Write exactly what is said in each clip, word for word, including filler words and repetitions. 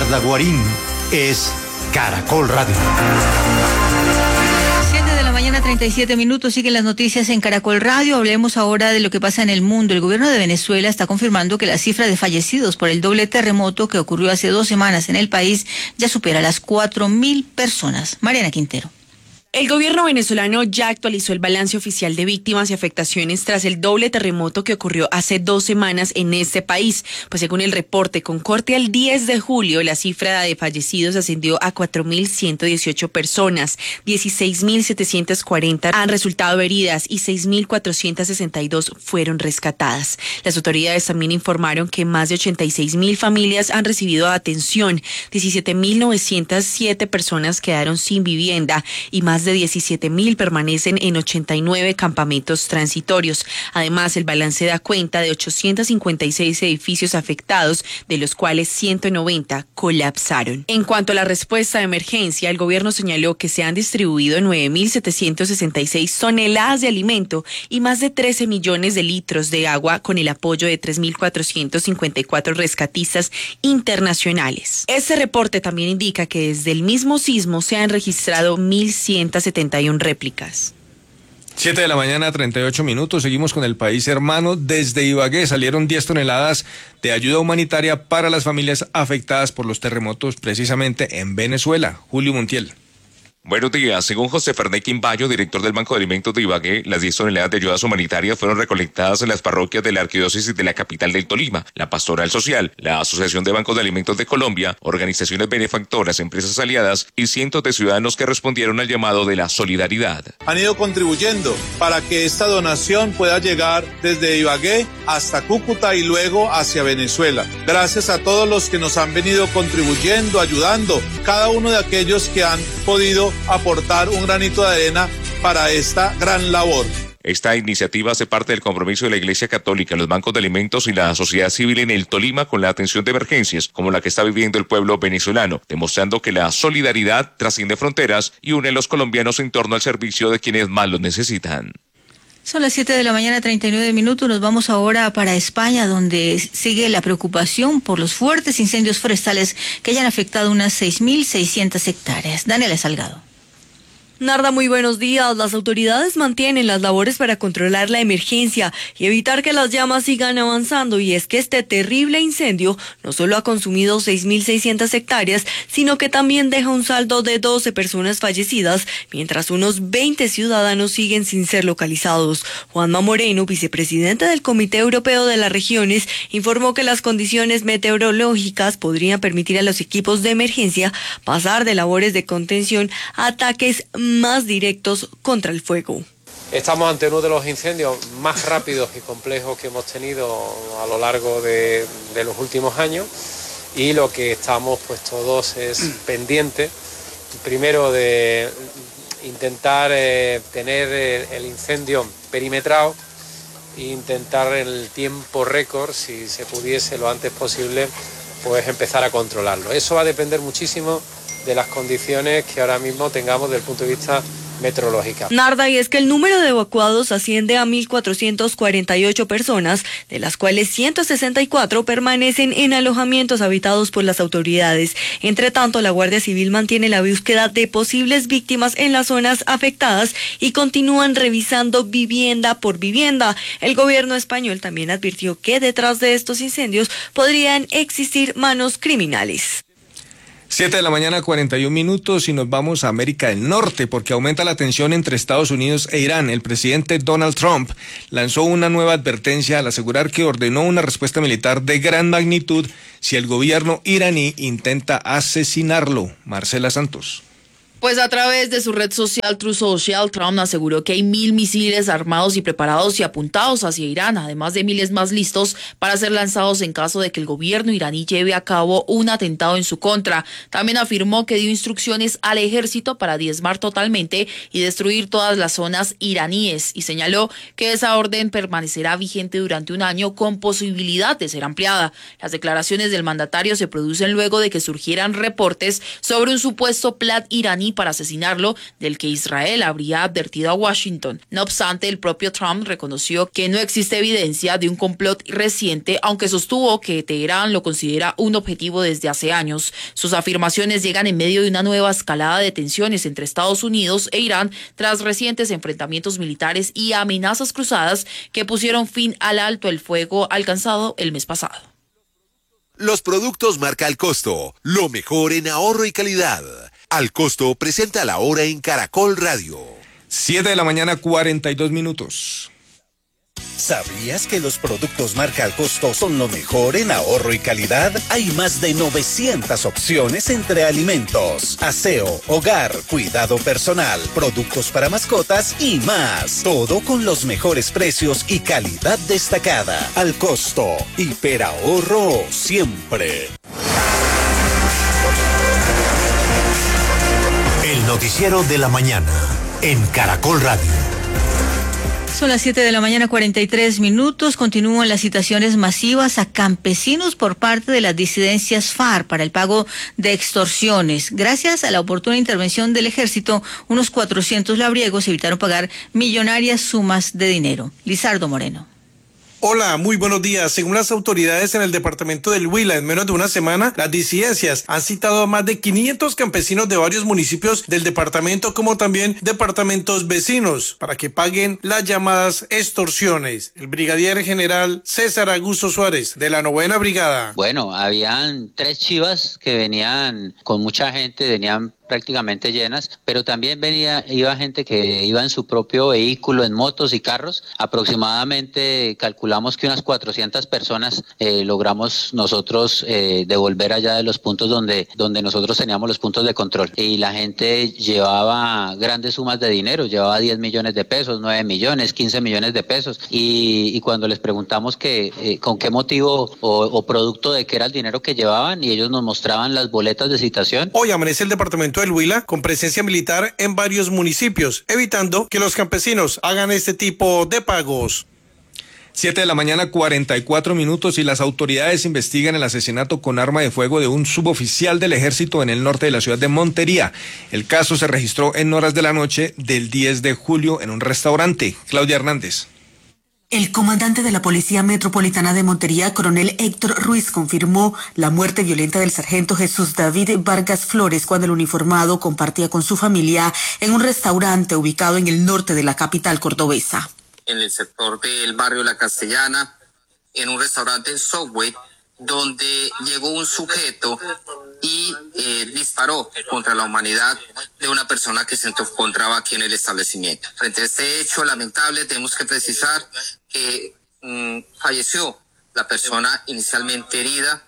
Carla Guarín es Caracol Radio. siete de la mañana, treinta y siete minutos, siguen las noticias en Caracol Radio. Hablemos ahora de lo que pasa en el mundo. El gobierno de Venezuela está confirmando que la cifra de fallecidos por el doble terremoto que ocurrió hace dos semanas en el país ya supera las cuatro mil personas. Mariana Quintero. El gobierno venezolano ya actualizó el balance oficial de víctimas y afectaciones tras el doble terremoto que ocurrió hace dos semanas en este país. Pues según el reporte con corte al diez de julio, la cifra de fallecidos ascendió a cuatro mil ciento dieciocho personas, dieciséis mil setecientas cuarenta han resultado heridas y seis mil cuatrocientas sesenta y dos fueron rescatadas. Las autoridades también informaron que más de ochenta y seis mil familias han recibido atención, diecisiete mil novecientas siete personas quedaron sin vivienda y más de diecisiete mil permanecen en ochenta y nueve campamentos transitorios. Además, el balance da cuenta de ochocientos cincuenta y seis edificios afectados, de los cuales ciento noventa colapsaron. En cuanto a la respuesta de emergencia, el gobierno señaló que se han distribuido nueve mil setecientos sesenta y seis toneladas de alimento y más de trece millones de litros de agua con el apoyo de tres mil cuatrocientos cincuenta y cuatro rescatistas internacionales. Este reporte también indica que desde el mismo sismo se han registrado mil ciento setenta y una réplicas. siete de la mañana, treinta y ocho minutos. Seguimos con el país hermano. Desde Ibagué salieron diez toneladas de ayuda humanitaria para las familias afectadas por los terremotos precisamente en Venezuela. Julio Montiel. Buenos días. Según José Ferné Quimbayo, director del Banco de Alimentos de Ibagué, las diez toneladas de ayudas humanitarias fueron recolectadas en las parroquias de la arquidiócesis de la capital del Tolima, la Pastoral Social, la Asociación de Bancos de Alimentos de Colombia, organizaciones benefactoras, empresas aliadas y cientos de ciudadanos que respondieron al llamado de la solidaridad. Han ido contribuyendo para que esta donación pueda llegar desde Ibagué hasta Cúcuta y luego hacia Venezuela. Gracias a todos los que nos han venido contribuyendo, ayudando, cada uno de aquellos que han podido aportar un granito de arena para esta gran labor. Esta iniciativa hace parte del compromiso de la Iglesia Católica, los bancos de alimentos y la sociedad civil en el Tolima con la atención de emergencias como la que está viviendo el pueblo venezolano, demostrando que la solidaridad trasciende fronteras y une a los colombianos en torno al servicio de quienes más lo necesitan. Son las siete de la mañana, treinta y nueve minutos. Nos vamos ahora para España, donde sigue la preocupación por los fuertes incendios forestales que hayan afectado unas seis mil seiscientas hectáreas. Daniela Salgado. Narda, muy buenos días. Las autoridades mantienen las labores para controlar la emergencia y evitar que las llamas sigan avanzando, y es que este terrible incendio no solo ha consumido seis mil seiscientas hectáreas, sino que también deja un saldo de doce personas fallecidas, mientras unos veinte ciudadanos siguen sin ser localizados. Juanma Moreno, vicepresidente del Comité Europeo de las Regiones, informó que las condiciones meteorológicas podrían permitir a los equipos de emergencia pasar de labores de contención a ataques más directos contra el fuego. Estamos ante uno de los incendios más rápidos y complejos que hemos tenido a lo largo de, de los últimos años, y lo que estamos pues todos es pendientes, primero de intentar eh, tener el incendio perimetrado e intentar en el tiempo récord, si se pudiese lo antes posible, pues empezar a controlarlo. Eso va a depender muchísimo de las condiciones que ahora mismo tengamos desde el punto de vista meteorológico. Narda, y es que el número de evacuados asciende a mil cuatrocientas cuarenta y ocho personas, de las cuales ciento sesenta y cuatro permanecen en alojamientos habitados por las autoridades. Entre tanto, la Guardia Civil mantiene la búsqueda de posibles víctimas en las zonas afectadas y continúan revisando vivienda por vivienda. El gobierno español también advirtió que detrás de estos incendios podrían existir manos criminales. siete de la mañana, cuarenta y un minutos, y nos vamos a América del Norte porque aumenta la tensión entre Estados Unidos e Irán. El presidente Donald Trump lanzó una nueva advertencia al asegurar que ordenó una respuesta militar de gran magnitud si el gobierno iraní intenta asesinarlo. Marcela Santos. Pues a través de su red social Truth Social, Trump aseguró que hay mil misiles armados y preparados y apuntados hacia Irán, además de miles más listos para ser lanzados en caso de que el gobierno iraní lleve a cabo un atentado en su contra. También afirmó que dio instrucciones al ejército para diezmar totalmente y destruir todas las zonas iraníes, y señaló que esa orden permanecerá vigente durante un año con posibilidad de ser ampliada. Las declaraciones del mandatario se producen luego de que surgieran reportes sobre un supuesto plan iraní iraní para asesinarlo, del que Israel habría advertido a Washington. No obstante, el propio Trump reconoció que no existe evidencia de un complot reciente, aunque sostuvo que Teherán lo considera un objetivo desde hace años. Sus afirmaciones llegan en medio de una nueva escalada de tensiones entre Estados Unidos e Irán tras recientes enfrentamientos militares y amenazas cruzadas que pusieron fin al alto el fuego alcanzado el mes pasado. Los productos marca Al Costo, lo mejor en ahorro y calidad. Al Costo presenta la hora en Caracol Radio. siete de la mañana, cuarenta y dos minutos. ¿Sabías que los productos marca Al Costo son lo mejor en ahorro y calidad? Hay más de novecientas opciones entre alimentos, aseo, hogar, cuidado personal, productos para mascotas y más. Todo con los mejores precios y calidad destacada. Al Costo, hiperahorro siempre. El noticiero de la mañana en Caracol Radio. Son las siete de la mañana, cuarenta y tres minutos. Continúan las citaciones masivas a campesinos por parte de las disidencias FARC para el pago de extorsiones. Gracias a la oportuna intervención del ejército, unos cuatrocientos labriegos evitaron pagar millonarias sumas de dinero. Lizardo Moreno. Hola, muy buenos días. Según las autoridades en el departamento del Huila, en menos de una semana, las disidencias han citado a más de quinientos campesinos de varios municipios del departamento, como también departamentos vecinos, para que paguen las llamadas extorsiones. El brigadier general César Augusto Suárez, de la novena brigada. Bueno, habían tres chivas que venían con mucha gente, venían prácticamente llenas, pero también venía, iba gente que iba en su propio vehículo, en motos y carros. Aproximadamente calculamos que unas cuatrocientas personas eh, logramos nosotros eh, devolver allá de los puntos donde, donde nosotros teníamos los puntos de control. Y la gente llevaba grandes sumas de dinero, llevaba diez millones de pesos, nueve millones, quince millones de pesos. Y, y cuando les preguntamos que eh, con qué motivo o, o producto de qué era el dinero que llevaban, y ellos nos mostraban las boletas de citación. Hoy amanece el departamento del Huila con presencia militar en varios municipios, evitando que los campesinos hagan este tipo de pagos. siete de la mañana, cuarenta y cuatro minutos, y las autoridades investigan el asesinato con arma de fuego de un suboficial del ejército en el norte de la ciudad de Montería. El caso se registró en horas de la noche del diez de julio en un restaurante. Claudia Hernández. El comandante de la Policía Metropolitana de Montería, coronel Héctor Ruiz, confirmó la muerte violenta del sargento Jesús David Vargas Flores cuando el uniformado compartía con su familia en un restaurante ubicado en el norte de la capital cordobesa. En el sector del barrio La Castellana, en un restaurante Subway, donde llegó un sujeto y eh, disparó contra la humanidad de una persona que se encontraba aquí en el establecimiento. Frente a este hecho lamentable, tenemos que precisar que mmm, falleció la persona inicialmente herida,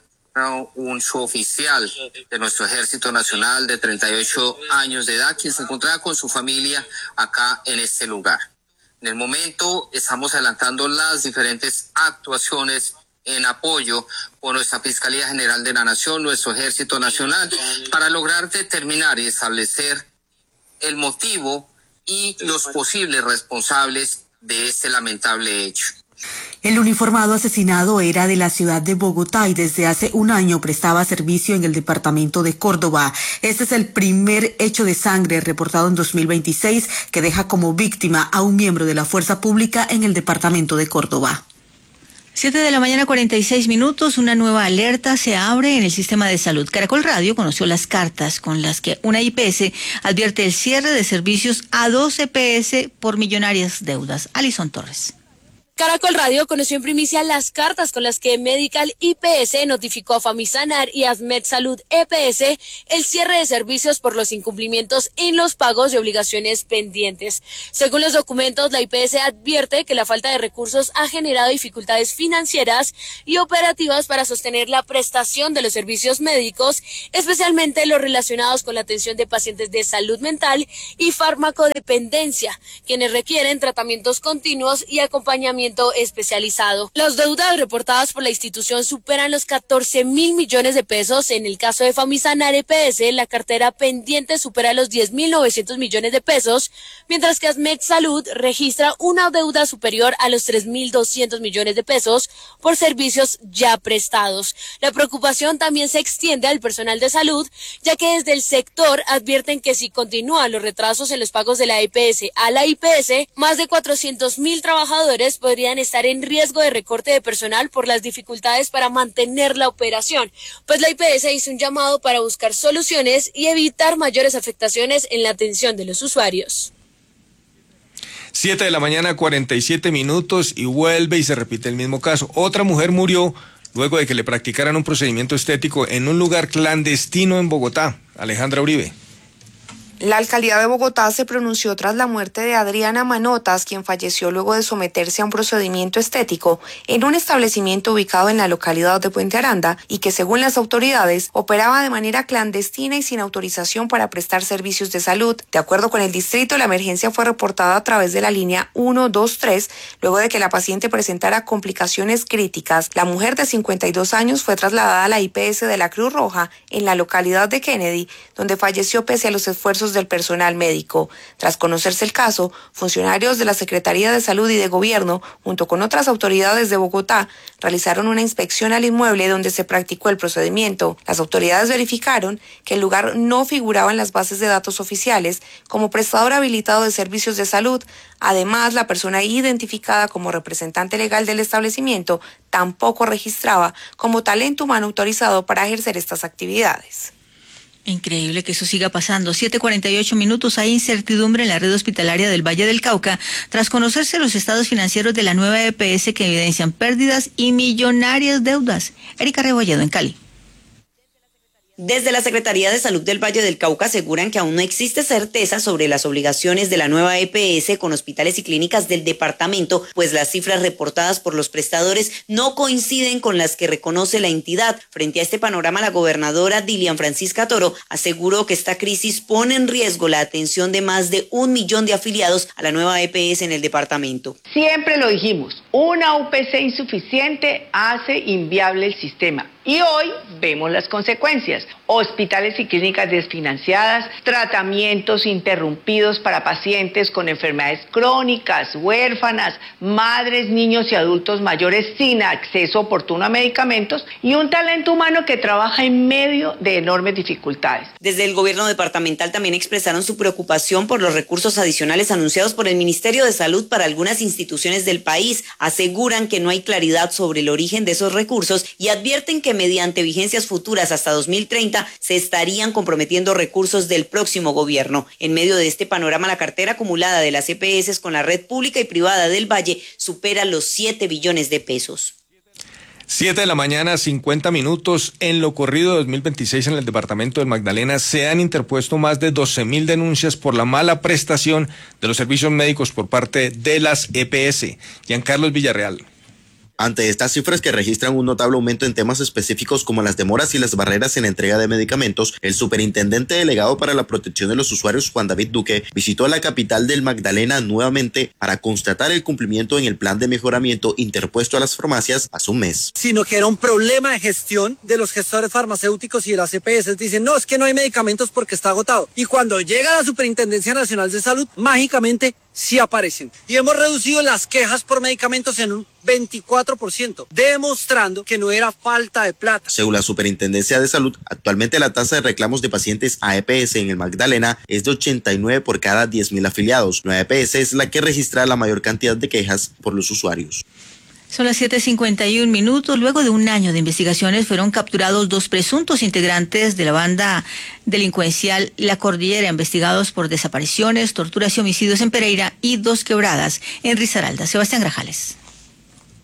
un suboficial de nuestro Ejército Nacional de treinta y ocho años de edad, quien se encontraba con su familia acá en este lugar. En el momento estamos adelantando las diferentes actuaciones en apoyo por nuestra Fiscalía General de la Nación, nuestro Ejército Nacional, para lograr determinar y establecer el motivo y los posibles responsables de este lamentable hecho. El uniformado asesinado era de la ciudad de Bogotá y desde hace un año prestaba servicio en el departamento de Córdoba. Este es el primer hecho de sangre reportado en dos mil veintiséis que deja como víctima a un miembro de la fuerza pública en el departamento de Córdoba. siete de la mañana, cuarenta y seis minutos, una nueva alerta se abre en el sistema de salud. Caracol Radio conoció las cartas con las que una I P S advierte el cierre de servicios a dos E P S por millonarias deudas. Alison Torres. Caracol Radio conoció en primicia las cartas con las que Medical I P S notificó a Famisanar y Asmed Salud E P S el cierre de servicios por los incumplimientos en los pagos de obligaciones pendientes. Según los documentos, la I P S advierte que la falta de recursos ha generado dificultades financieras y operativas para sostener la prestación de los servicios médicos, especialmente los relacionados con la atención de pacientes de salud mental y farmacodependencia, quienes requieren tratamientos continuos y acompañamiento tratamiento especializado. Las deudas reportadas por la institución superan los catorce mil millones de pesos. En el caso de Famisanar E P S, la cartera pendiente supera los diez mil novecientos millones de pesos, mientras que Asmed Salud registra una deuda superior a los tres mil doscientos millones de pesos por servicios ya prestados. La preocupación también se extiende al personal de salud, ya que desde el sector advierten que si continúan los retrasos en los pagos de la E P S a la I P S, más de cuatrocientos mil trabajadores podrían estar en riesgo de recorte de personal por las dificultades para mantener la operación, pues la I P S hizo un llamado para buscar soluciones y evitar mayores afectaciones en la atención de los usuarios. siete de la mañana, cuarenta y siete minutos, y vuelve y se repite el mismo caso. Otra mujer murió luego de que le practicaran un procedimiento estético en un lugar clandestino en Bogotá. Alejandra Uribe. La alcaldía de Bogotá se pronunció tras la muerte de Adriana Manotas, quien falleció luego de someterse a un procedimiento estético en un establecimiento ubicado en la localidad de Puente Aranda y que, según las autoridades, operaba de manera clandestina y sin autorización para prestar servicios de salud. De acuerdo con el distrito, la emergencia fue reportada a través de la línea ciento veintitrés, luego de que la paciente presentara complicaciones críticas. La mujer de cincuenta y dos años fue trasladada a la I P S de la Cruz Roja en la localidad de Kennedy, donde falleció pese a los esfuerzos del personal médico. Tras conocerse el caso, funcionarios de la Secretaría de Salud y de Gobierno, junto con otras autoridades de Bogotá, realizaron una inspección al inmueble donde se practicó el procedimiento. Las autoridades verificaron que el lugar no figuraba en las bases de datos oficiales como prestador habilitado de servicios de salud. Además, la persona identificada como representante legal del establecimiento tampoco registraba como talento humano autorizado para ejercer estas actividades. Increíble que eso siga pasando. siete cuarenta y ocho minutos. Hay incertidumbre en la red hospitalaria del Valle del Cauca tras conocerse los estados financieros de la nueva E P S que evidencian pérdidas y millonarias deudas. Erika Rebolledo en Cali. Desde la Secretaría de Salud del Valle del Cauca aseguran que aún no existe certeza sobre las obligaciones de la nueva E P S con hospitales y clínicas del departamento, pues las cifras reportadas por los prestadores no coinciden con las que reconoce la entidad. Frente a este panorama, la gobernadora Dilian Francisca Toro aseguró que esta crisis pone en riesgo la atención de más de un millón de afiliados a la nueva E P S en el departamento. Siempre lo dijimos, una U P C insuficiente hace inviable el sistema. Y hoy vemos las consecuencias. Hospitales y clínicas desfinanciadas, tratamientos interrumpidos para pacientes con enfermedades crónicas, huérfanas, madres, niños y adultos mayores sin acceso oportuno a medicamentos y un talento humano que trabaja en medio de enormes dificultades. Desde el gobierno departamental también expresaron su preocupación por los recursos adicionales anunciados por el Ministerio de Salud para algunas instituciones del país. Aseguran que no hay claridad sobre el origen de esos recursos y advierten que mediante vigencias futuras hasta dos mil treinta se estarían comprometiendo recursos del próximo gobierno. En medio de este panorama, la cartera acumulada de las E P S con la red pública y privada del Valle supera los siete billones de pesos. siete de la mañana, cincuenta minutos. En lo corrido de dos mil veintiséis en el departamento del Magdalena se han interpuesto más de doce mil denuncias por la mala prestación de los servicios médicos por parte de las E P S. Giancarlos Villarreal. Ante estas cifras que registran un notable aumento en temas específicos como las demoras y las barreras en entrega de medicamentos, el superintendente delegado para la protección de los usuarios, Juan David Duque, visitó la capital del Magdalena nuevamente para constatar el cumplimiento en el plan de mejoramiento interpuesto a las farmacias hace un mes. Sino que era un problema de gestión de los gestores farmacéuticos y de las E P S. Dicen, no, es que no hay medicamentos porque está agotado. Y cuando llega la Superintendencia Nacional de Salud, mágicamente sí aparecen. Y hemos reducido las quejas por medicamentos en un veinticuatro por ciento, demostrando que no era falta de plata. Según la Superintendencia de Salud, actualmente la tasa de reclamos de pacientes a E P S en el Magdalena es de ochenta y nueve por cada diez mil afiliados. La E P S es la que registra la mayor cantidad de quejas por los usuarios. Son las siete cincuenta y un minutos. Luego de un año de investigaciones fueron capturados dos presuntos integrantes de la banda delincuencial La Cordillera, investigados por desapariciones, torturas y homicidios en Pereira y Dos Quebradas en Risaralda. Sebastián Grajales.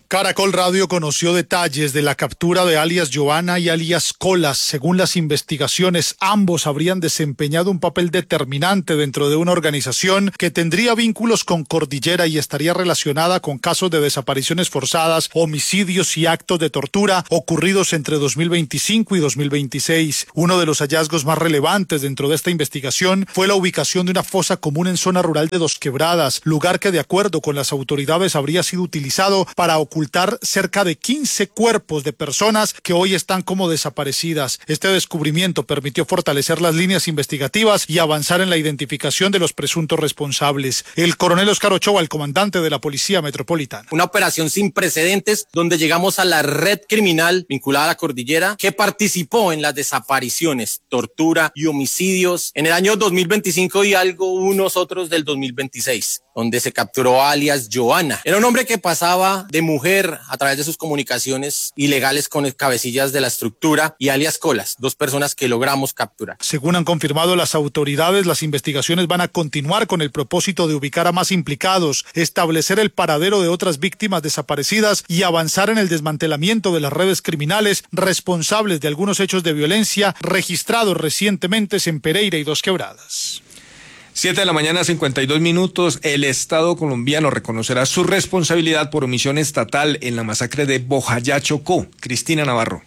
Caracol Radio conoció detalles de la captura de alias Joana y alias Colas. Según las investigaciones, ambos habrían desempeñado un papel determinante dentro de una organización que tendría vínculos con Cordillera y estaría relacionada con casos de desapariciones forzadas, homicidios y actos de tortura ocurridos entre dos mil veinticinco y dos mil veintiséis. Uno de los hallazgos más relevantes dentro de esta investigación fue la ubicación de una fosa común en zona rural de Dos Quebradas, lugar que de acuerdo con las autoridades habría sido utilizado para ocultar cerca de quince cuerpos de personas que hoy están como desaparecidas. Este descubrimiento permitió fortalecer las líneas investigativas y avanzar en la identificación de los presuntos responsables. El coronel Oscar Ochoa, el comandante de la Policía Metropolitana. Una operación sin precedentes donde llegamos a la red criminal vinculada a la cordillera que participó en las desapariciones, tortura y homicidios en el año dos mil veinticinco y algo unos otros del dos mil veintiséis, donde se capturó alias Joana. Era un hombre que pasaba de mujer a través de sus comunicaciones ilegales con cabecillas de la estructura y alias Colas, dos personas que logramos capturar. Según han confirmado las autoridades, las investigaciones van a continuar con el propósito de ubicar a más implicados, establecer el paradero de otras víctimas desaparecidas y avanzar en el desmantelamiento de las redes criminales responsables de algunos hechos de violencia registrados recientemente en Pereira y Dos Quebradas. Siete de la mañana, cincuenta y dos minutos. El Estado colombiano reconocerá su responsabilidad por omisión estatal en la masacre de Bojayá, Chocó. Cristina Navarro.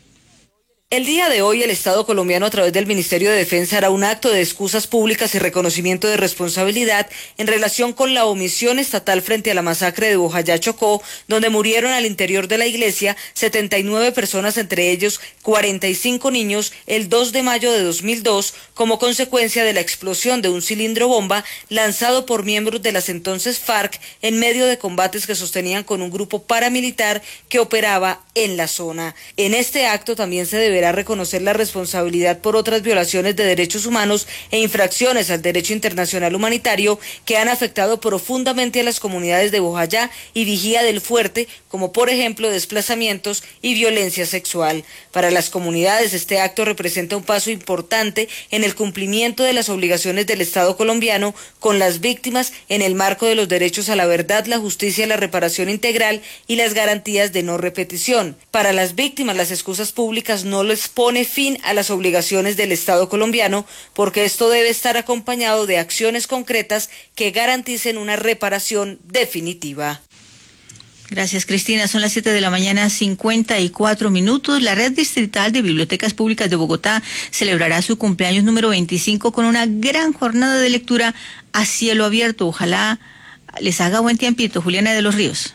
El día de hoy, el Estado colombiano, a través del Ministerio de Defensa, hará un acto de excusas públicas y reconocimiento de responsabilidad en relación con la omisión estatal frente a la masacre de Bojayá, Chocó, donde murieron al interior de la iglesia setenta y nueve personas, entre ellos cuarenta y cinco niños, el dos de mayo de dos mil dos, como consecuencia de la explosión de un cilindro bomba lanzado por miembros de las entonces FARC en medio de combates que sostenían con un grupo paramilitar que operaba en la zona. En este acto también se deberá reconocer la responsabilidad por otras violaciones de derechos humanos e infracciones al derecho internacional humanitario que han afectado profundamente a las comunidades de Bojayá y Vigía del Fuerte, como por ejemplo desplazamientos y violencia sexual. Para las comunidades, este acto representa un paso importante en el cumplimiento de las obligaciones del Estado colombiano con las víctimas en el marco de los derechos a la verdad, la justicia, la reparación integral y las garantías de no repetición. Para las víctimas, las excusas públicas no les pone fin a las obligaciones del Estado colombiano, porque esto debe estar acompañado de acciones concretas que garanticen una reparación definitiva. Gracias, Cristina. Son las siete de la mañana, cincuenta y cuatro minutos. La Red Distrital de Bibliotecas Públicas de Bogotá celebrará su cumpleaños número veinticinco con una gran jornada de lectura a cielo abierto. Ojalá les haga buen tiempito. Juliana de los Ríos.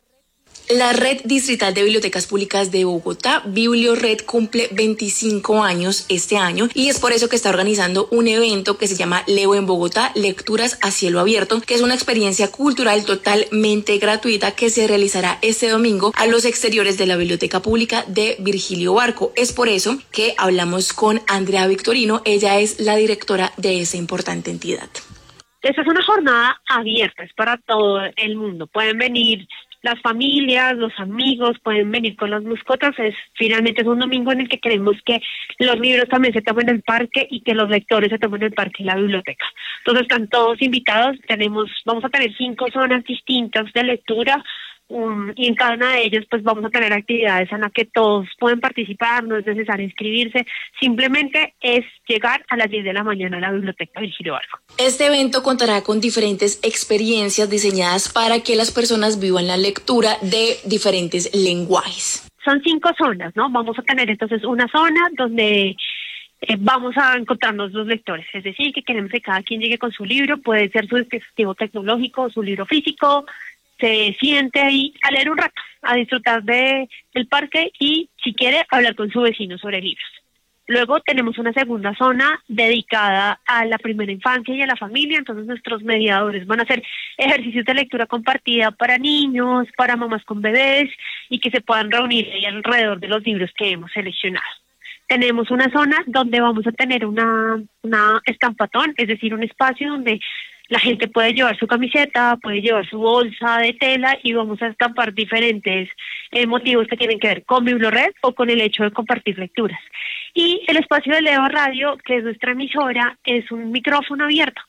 La Red Distrital de Bibliotecas Públicas de Bogotá, Bibliored, cumple veinticinco años este año y es por eso que está organizando un evento que se llama Leo en Bogotá, Lecturas a Cielo Abierto, que es una experiencia cultural totalmente gratuita que se realizará este domingo a los exteriores de la Biblioteca Pública de Virgilio Barco. Es por eso que hablamos con Andrea Victorino, ella es la directora de esa importante entidad. Esta es una jornada abierta, es para todo el mundo. Pueden venir las familias, los amigos, pueden venir con las mascotas. Es finalmente es un domingo en el que queremos que los libros también se tomen en el parque y que los lectores se tomen en el parque y la biblioteca. Entonces están todos invitados. Tenemos, vamos a tener cinco zonas distintas de lectura. Um, y en cada una de ellas pues vamos a tener actividades en las que todos pueden participar, no es necesario inscribirse, simplemente es llegar a las diez de la mañana a la Biblioteca Virgilio Barco. Este evento contará con diferentes experiencias diseñadas para que las personas vivan la lectura de diferentes lenguajes. Son cinco zonas, ¿no? Vamos a tener entonces una zona donde Eh, vamos a encontrarnos los lectores, es decir, que queremos que cada quien llegue con su libro, puede ser su dispositivo tecnológico, su libro físico, se siente ahí a leer un rato, a disfrutar de, del parque y, si quiere, hablar con su vecino sobre libros. Luego tenemos una segunda zona dedicada a la primera infancia y a la familia, entonces nuestros mediadores van a hacer ejercicios de lectura compartida para niños, para mamás con bebés y que se puedan reunir ahí alrededor de los libros que hemos seleccionado. Tenemos una zona donde vamos a tener una, una estampatón, es decir, un espacio donde la gente puede llevar su camiseta, puede llevar su bolsa de tela y vamos a estampar diferentes eh, motivos que tienen que ver con Bibliored o con el hecho de compartir lecturas. Y el espacio de Leo Radio, que es nuestra emisora, es un micrófono abierto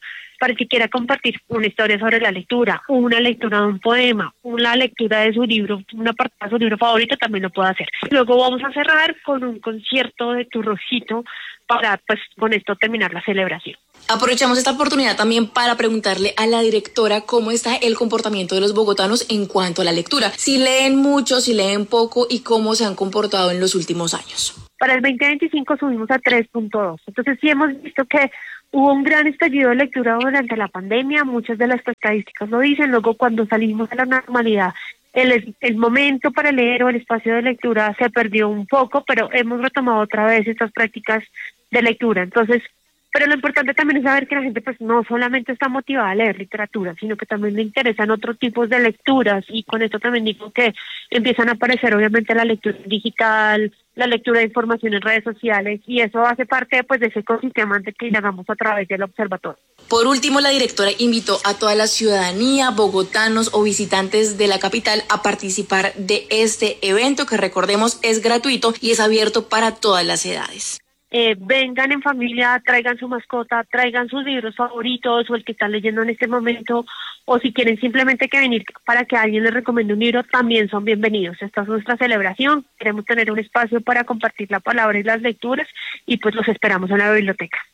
para el que quiera compartir una historia sobre la lectura, una lectura de un poema, una lectura de su libro, una parte de su libro favorito, también lo puede hacer. Luego vamos a cerrar con un concierto de Tu Rojito para, pues, con esto terminar la celebración. Aprovechamos esta oportunidad también para preguntarle a la directora cómo está el comportamiento de los bogotanos en cuanto a la lectura. Si leen mucho, si leen poco y cómo se han comportado en los últimos años. Para el veinte veinticinco subimos a tres punto dos. Entonces sí hemos visto que hubo un gran estallido de lectura durante la pandemia. Muchas de las estadísticas lo dicen. Luego, cuando salimos a la normalidad, el, el momento para leer o el espacio de lectura se perdió un poco, pero hemos retomado otra vez estas prácticas de lectura. Entonces, pero lo importante también es saber que la gente pues no solamente está motivada a leer literatura, sino que también le interesan otros tipos de lecturas, y con esto también digo que empiezan a aparecer obviamente la lectura digital, la lectura de información en redes sociales, y eso hace parte pues de ese ecosistema que llamamos a través del observatorio. Por último, la directora invitó a toda la ciudadanía, bogotanos o visitantes de la capital a participar de este evento que, recordemos, es gratuito y es abierto para todas las edades. Eh, vengan en familia, traigan su mascota, traigan sus libros favoritos o el que están leyendo en este momento, o si quieren simplemente que venir para que alguien les recomiende un libro, también son bienvenidos. Esta es nuestra celebración, queremos tener un espacio para compartir la palabra y las lecturas, y pues los esperamos en la biblioteca.